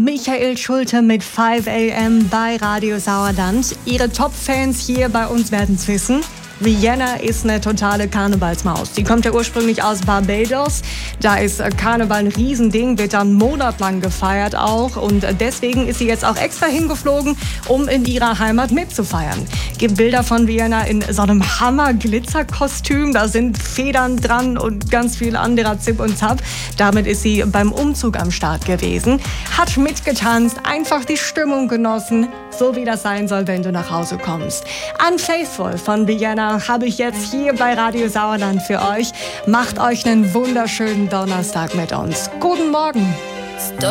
Michael Schulte mit 5 AM bei Radio Sauerland. Ihre Top-Fans hier bei uns werden es wissen. Rihanna ist eine totale Karnevalsmaus. Die kommt ja ursprünglich aus Barbados. Da ist Karneval ein Riesending, wird dann monatelang gefeiert auch. Und deswegen ist sie jetzt auch extra hingeflogen, um in ihrer Heimat mitzufeiern. Gibt Bilder von Rihanna in so einem Hammer-Glitzer-Kostüm. Da sind Federn dran und ganz viel anderer Zip und Zap. Damit ist sie beim Umzug am Start gewesen. Hat mitgetanzt, einfach die Stimmung genossen. So wie das sein soll, wenn du nach Hause kommst. Unfaithful von Rihanna habe ich jetzt hier bei Radio Sauerland für euch. Macht euch einen wunderschönen Donnerstag mit uns. Guten Morgen.